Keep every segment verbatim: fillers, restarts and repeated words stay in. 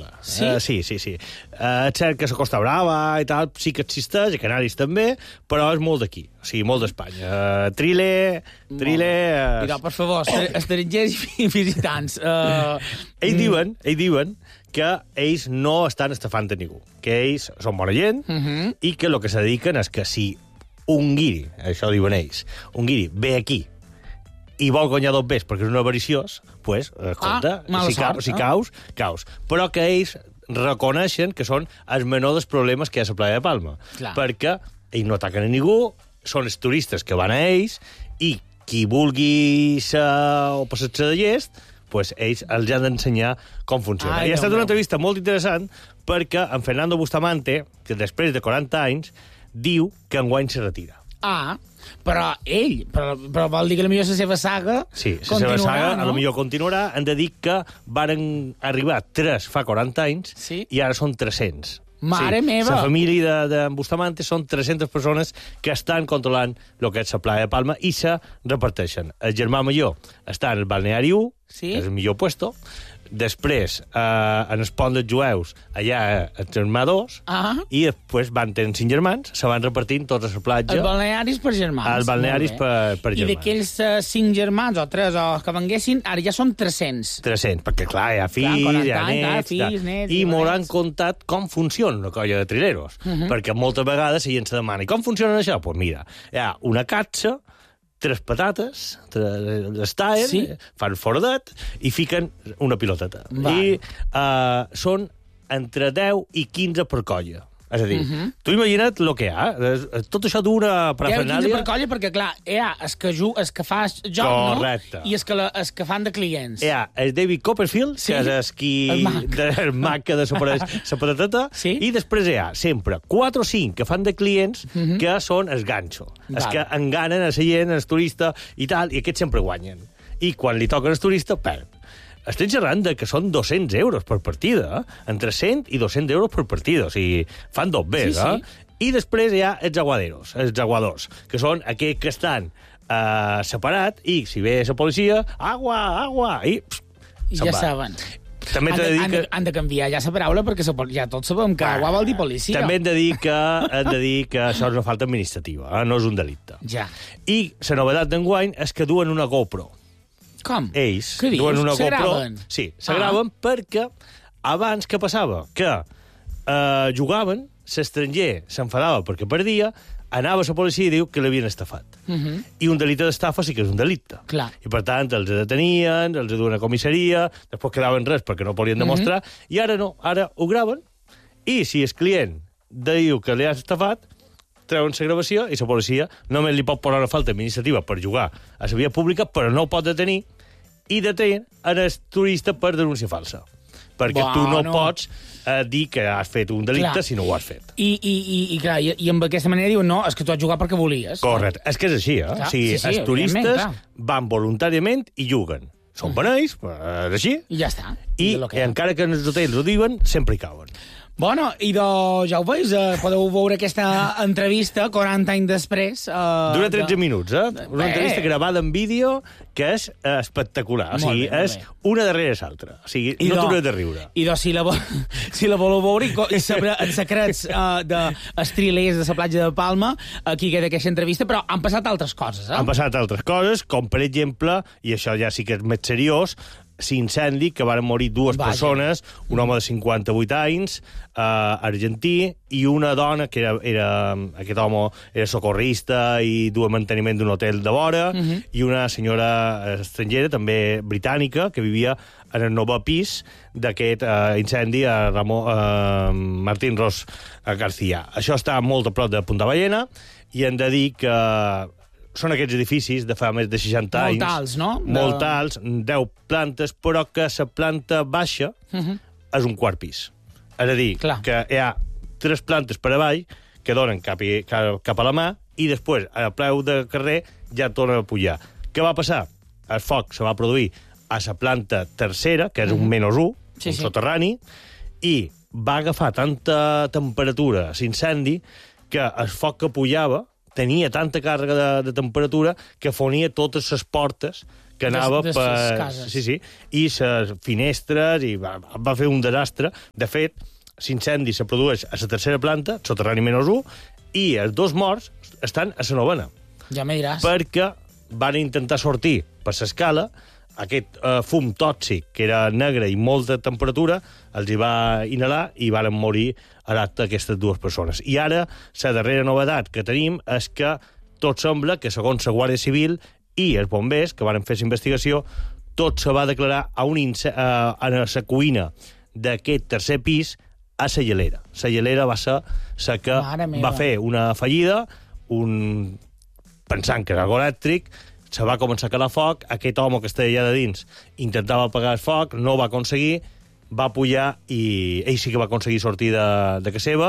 Palma. Sí? Uh, sí, sí, sí. Uh, és cert que la Costa Brava i tal sí que existeix, a Canaris també, però és molt d'aquí, o sigui, molt d'Espanya. Uh, Trile... Trile... Uh... Mira, per favor, estrangers i visitants. Uh... Ells diuen, ells diuen que ells no estan estafant a ningú, que ells són bona gent Uh -huh. i que el que se dediquen és que si un guiri, això diuen ells, un guiri ve aquí i vol guanyar dos bes perquè és un avariciós, pues, escolta, ah, si, sort, ca si eh? caus, caus. Però que ells reconeixen que són els menors dels problemes que hi ha a la playa de Palma. Clar. Perquè ells no ataquen a ningú, són els turistes que van a ells, i qui vulgui ser o passar-se de llest, pues ells els han d'ensenyar com funciona. Ai, I ha estat Déu una meu. entrevista molt interessant perquè en Fernando Bustamante, que després de quaranta anys, diu que enguany se retira. Ah, però ell, però, però vol dir que potser la seva saga Sí, la seva saga, no? a lo millor continuarà. Han de dir que varen arribar tres fa quaranta anys Sí. i ara són tres-cents. Mare sí, meva! La família de, de Bustamante són tres-centes persones que estan controlant el que és la playa de Palma i se reparteixen. El germà major està en el balneari u, Sí. que és el millor puesto. Després, eh, en el pont dels jueus, allà el germà dos, Ah. i després van tenir cinc germans, se van repartint tota la platja. Els balnearis per germans. Els balnearis Molt bé. per, per I germans. d'aquells uh, cinc germans, o tres, o que venguessin, ara ja són tres-cents. tres-cents, perquè clar, hi ha fills, Clar, quaranta hi ha anys, clar, nets... fills, tal. nets, I i m'ho han nets. contat com funciona una colla de trileros. Uh -huh. Perquè moltes vegades la gent se demana, i com funciona això? Doncs pues mira, hi ha una catxa, tres patates, les tallen, Sí. fan foradet i fiquen una piloteta. Val. I uh, són entre deu i quinze per colla. És a dir, uh Mhm. -huh. tu imagina't el que hi ha. Tot això d'una Deu quinze parafernàlia... per colla, perquè, clar, hi ha es que, ju, es que fa joc, Correcte. no? I es que, la, es que fan de clients. Hi ha el David Copperfield, Sí. que és el qui... El mag. De, el mag que desapareix la patateta, Sí. i després hi ha sempre quatre o cinc que fan de clients uh -huh. que són el ganxo, els Val. que enganen a la gent, els turistes i tal, i aquests sempre guanyen. I quan li toquen els turistes, perd. Estem xerrant de que són dos-cents euros per partida, eh? Entre cent i dos-cents euros per partida, o sigui, fan dos bes, Sí, sí. eh? I després hi ha els aguaderos, els aguadors, que són aquells que estan eh, separats i si ve la policia, agua, agua, i... Pss, I se'n ja va. saben. També Han t'he de, de dir han, que... de, han de canviar ja la paraula perquè se, ja tots sabem que agua vol dir policia. També hem de dir que, hem de dir que això és una falta administrativa, eh? No és un delicte. Ja. I la novetat d'enguany és que duen una GoPro. Com? Ells Què dius? duen una Se GoPro. graven? Sí, se Ah. graven perquè abans què passava? Que eh, jugaven, l'estranger s'enfadava perquè perdia, anava a la policia i diu que l'havien estafat. Uh -huh. I un delicte d'estafa sí que és un delicte. Clar. I, per tant, els detenien, els duen a comissaria, després quedaven res perquè no podien demostrar, uh -huh. i ara no, ara ho graven, i si el client diu que li has estafat, treuen la gravació i la policia només li pot posar una falta administrativa per jugar a la via pública, però no ho pot detenir, i detenir el turista per denúncia falsa. Perquè Bueno. tu no pots eh, dir que has fet un delicte Clar. si no ho has fet. I, i, i, i, clar, i, i amb aquesta manera diuen, no, és que tu has jugat perquè volies. Correcte. És que és així, eh? Clar, o sigui, sí, sí, els turistes evidentment, clar. van voluntàriament i juguen. Són beneis, eh, és així, I ja està. i És lo que hi ha. encara que els hotels ho diuen, sempre hi cauen. Bueno, i de, ja ho veus, eh, podeu veure aquesta entrevista quaranta anys després. Eh, Dura tretze de... minuts, eh? Una Bé. entrevista gravada en vídeo que és eh, espectacular. O Molt sigui, bé, molt és bé. una darrere l'altra. O sigui, I no de- t'hauràs de riure. I de, si la, vo- si la voleu veure i, co- i saber els secrets uh, dels trilers de la platja de Palma, aquí queda aquesta entrevista, però han passat altres coses, eh? Han passat altres coses, com per exemple, i això ja sí que és més seriós, l'incendi que van morir dues Vaja. persones, un home de cinquanta-vuit anys, eh, argentí, i una dona que era, era aquest home era socorrista i duia manteniment d'un hotel de vora, uh -huh. i una senyora estrangera, també britànica, que vivia en el novè pis d'aquest eh, incendi a Ramon, eh, Martín Ros García. Això està molt a prop de Punta Ballena, i hem de dir que són aquests edificis de fa més de seixanta anys. Molt alts, no? De- Molt alts, deu plantes, però que la planta baixa Uh -huh. és un quart pis. És a dir, Clar. que hi ha tres plantes per avall que donen cap, i, cap, cap a la mà, i després, a preu de carrer, ja tornen a pujar. Què va passar? El foc se va produir a la planta tercera, que és un menys un, Sí, un sí. soterrani, i va agafar tanta temperatura l'incendi que el foc que pujava tenia tanta càrrega de, de temperatura que fonia totes les portes que anava de, de per... cases. Sí, sí. I les finestres, i va, va fer un desastre. De fet, l'incendi se produeix a la tercera planta, soterrani menys un, i els dos morts estan a la novena. Ja me diràs. Perquè van intentar sortir per l'escala, aquest eh, fum tòxic, que era negre i molta temperatura, els hi va inhalar i van morir a l'acte aquestes dues persones. I ara, la darrera novedat que tenim és que tot sembla que, segons la Guàrdia Civil i els bombers, que van fer l'investigació, tot se va declarar a, un ince eh, a la cuina d'aquest tercer pis a la llalera. La llalera va ser la que va fer una fallida, un... pensant que era algo elèctric, se va començar a quedar foc, aquest home que estava allà de dins intentava apagar el foc, no ho va aconseguir, va pujar i ell sí que va aconseguir sortir de, de casa seva,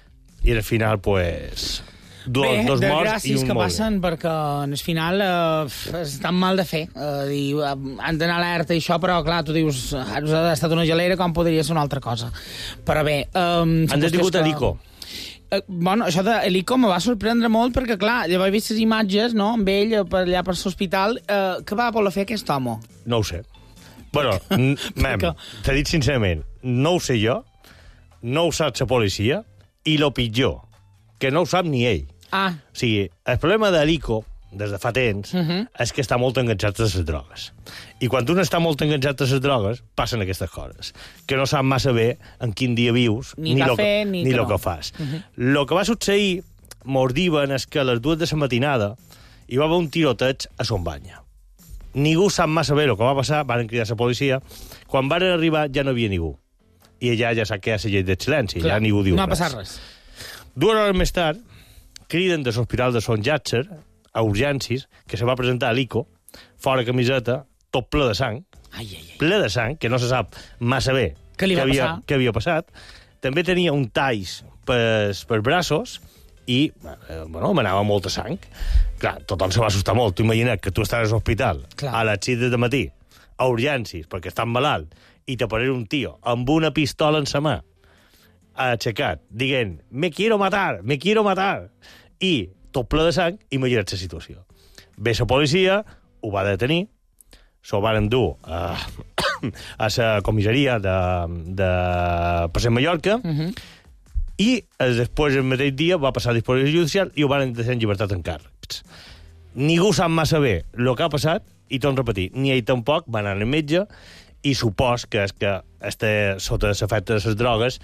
i al final, pues, dos, Bé, dos morts i un gràcies que molt passen, perquè al final eh, és tan mal de fer. Eh, dir, eh, han d'anar alerta i això, però clar, tu dius, ha estat una gelera, com podria ser una altra cosa. Però bé... Eh, han detingut a Lico. Eh, bueno, això de l'Ico me va sorprendre molt perquè, clar, ja vaig vist les imatges, no?, amb ell per allà per l'hospital. Eh, què va voler fer aquest home? No ho sé. Bueno, mem, t'he dit sincerament, no ho sé jo, no ho sap la policia, i lo pitjor, que no ho sap ni ell. Ah. O sigui, el problema de l'Ico, des de fa temps, uh -huh. és que està molt enganxat a les drogues. I quan un està molt enganxat a les drogues, passen aquestes coses, que no sap massa bé en quin dia vius, ni, ni el que, ni ni el no. que fas. El uh -huh. que va succeir, mos diuen, és que a les dues de la matinada hi va haver un tiroteig a Son Banya. Ningú sap massa bé el que va passar, van cridar la policia. Quan van arribar ja no hi havia ningú. I allà ja s'ha quedat la llei de silenci, ja ningú diu res. No ha res. passat res. Dues hores més tard, criden de l'hospital de Sant Llàtzer a urgències, que se va presentar a l'Ico, fora camiseta, tot ple de sang, ai, ai, ai. ple de sang, que no se sap massa bé què li va havia, passar. què havia passat. També tenia un talls per, per braços i, eh, bueno, manava molta sang. Clar, tothom se va assustar molt. Tu imagina't que tu estàs a l'hospital a les sis del matí, a urgències, perquè estàs malalt, i t'apareix un tio amb una pistola en sa mà, aixecat, dient, me quiero matar, me quiero matar, i tot ple de sang, imagina't la situació. Ve la policia, ho va detenir, s'ho van endur a, a la comissaria de, de Passeig Mallorca, uh -huh. i després, el mateix dia, va passar a disposició judicial i ho van deixar en llibertat en càrrecs. Ningú sap massa bé el que ha passat, i torno a repetir, ni ell tampoc va anar al metge, i supos que és que està sota l'efecte de les drogues,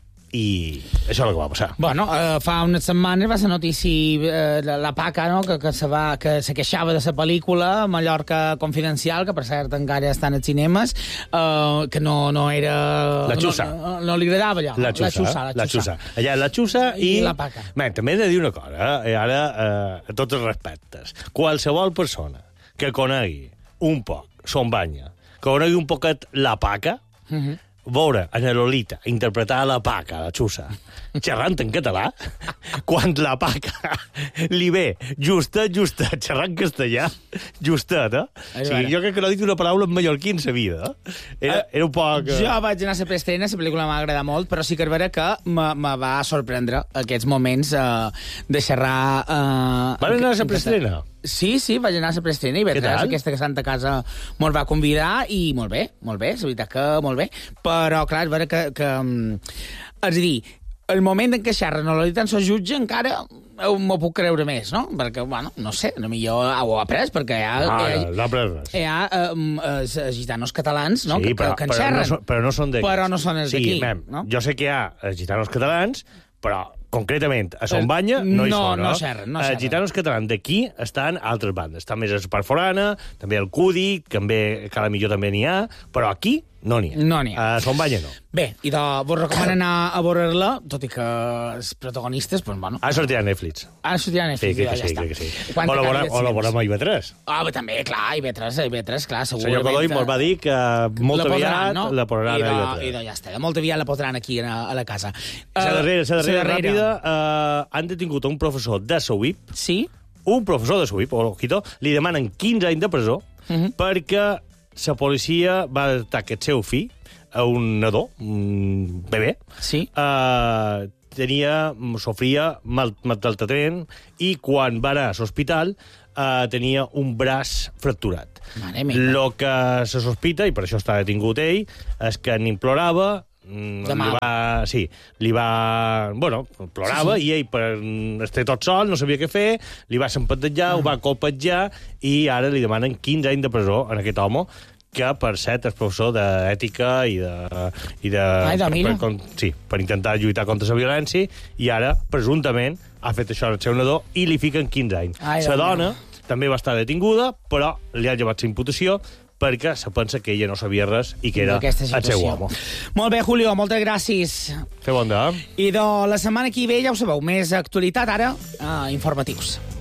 i això és el que va passar. Bueno, eh, fa unes setmanes va ser notícia eh, la, la Paca, no?, que, que, se va, que se queixava de la pel·lícula Mallorca Confidencial, que per cert encara està als cinemes, eh, que no, no era... La Xusa. No, no li agradava allò. La Xusa. La Xusa. La Xusa. Allà la Xusa i... I la Paca. Bé, també he de dir una cosa, eh? Ara, eh, a tots els respectes. Qualsevol persona que conegui un poc Son Banya, que conegui un poquet la Paca, uh -huh. veure en Lolita interpretar la Paca, la Xusa, xerrant en català, quan la Paca li ve justet, justet, xerrant castellà, justet, eh? O sigui, jo crec que no he dit una paraula en mallorquí en sa vida. Era, era un poc... Jo vaig anar a la preestrena, la pel·lícula m'ha agradat molt, però sí que és vera que me, me va sorprendre aquests moments eh, de xerrar... Eh, Van anar a la preestrena? Sí, sí, vaig anar a la preestrena i vetres, aquesta que Santa Casa mos va convidar, i molt bé, molt bé, és veritat que molt bé, però clar, és vera que... que és a dir, el moment en què xerren o l'Olita en so jutge encara m'ho puc creure més, no? Perquè, bueno, no sé, potser ho ha après, perquè hi ha... Ah, no ha après res. Hi ha eh, gitanos catalans, no?, sí, que, però, que en però xerren. No són, però no són d'aquí. Però no són els sí, d'aquí, mem, no? Jo sé que hi ha els gitanos catalans, però concretament a Son Banya no hi no, són, no? No xerren, no xerren. Els gitanos catalans d'aquí estan a altres bandes. També és Espart Forana, també el Cudi, també, que a la millor també n'hi ha, però aquí no n'hi ha. No n'hi ha. A Son Banya no. Bé, i de, vos recomano anar a veure-la, tot i que els protagonistes, doncs, bueno... Ara sortirà a Netflix. Ara sortirà a Netflix, sí, que, ja, que ja sí, està. que sí. Quan O la veurem, o la veurem a I V tres. Ah, bé, també, clar, I V tres, I V tres, clar, El segurament... senyor Godoy mos va dir que molt la aviat posaran, no? la posaran I a de, I V tres. I de, ja està, molt aviat la posaran aquí a, a la casa. La Uh, darrera, la darrera, la ràpida, uh, han detingut un professor de la U I P, Sí? un professor de la U I P, ojito, li demanen quinze anys de presó Uh -huh. perquè la policia va detectar que el seu fill, un nadó, un bebè, Sí? uh, tenia, sofria mal, maltractament, i quan va anar a l'hospital eh, tenia un braç fracturat. El que se sospita, i per això està detingut ell, és que n'implorava, de li va, sí, li va... Bueno, plorava, sí, sí. I ell, per estar tot sol, no sabia què fer, li va sempetejar, mm. ho va colpejar, i ara li demanen quinze anys de presó en aquest home, que, per cert, és professor d'ètica i de... I de Ai, de per, per, sí, per intentar lluitar contra la violència, i ara, presumptament, ha fet això al seu nadó i li fiquen quinze anys. La dona també va estar detinguda, però li ha llevat la imputació perquè se pensa que ella no sabia res i que era el seu home. Molt bé, Julio, moltes gràcies. Fer bon dia. I de la setmana que ve, ja ho sabeu, més actualitat ara, eh, informatius.